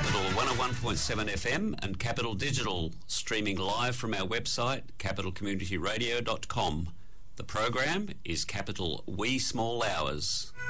Capital 101.7 FM and Capital Digital, streaming live from our website, capitalcommunityradio.com. The program is Capital Wee Small Hours.